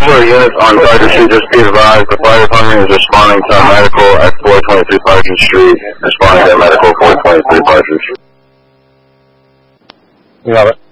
10-4 units on Dodger Street, just be advised, the fire department is responding to a medical at 423 Parsons Street, responding to a medical 423 Parsons Street. We have it.